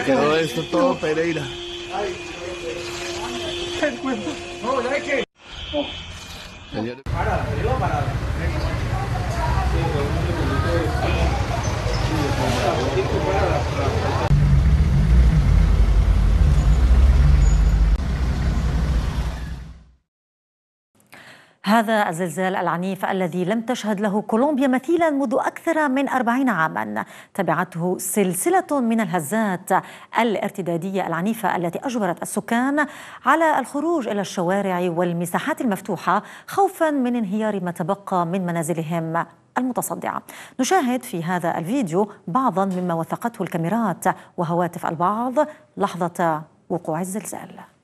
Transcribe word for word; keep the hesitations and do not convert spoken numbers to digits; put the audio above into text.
quedó esto todo Pereira. No, ya es que. Parada, lleva parada. هذا الزلزال العنيف الذي لم تشهد له كولومبيا مثيلا منذ أكثر من أربعين عاما تبعته سلسلة من الهزات الارتدادية العنيفة التي أجبرت السكان على الخروج إلى الشوارع والمساحات المفتوحة خوفا من انهيار ما تبقى من منازلهم المتصدعة. نشاهد في هذا الفيديو بعضا مما وثقته الكاميرات وهواتف البعض لحظة وقوع الزلزال.